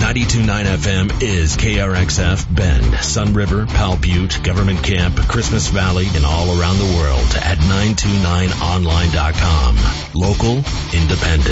92.9 FM is KRXF Bend, Sun River, Powell Butte, Government Camp, Christmas Valley, and all around the world at 929online.com. Local, independent.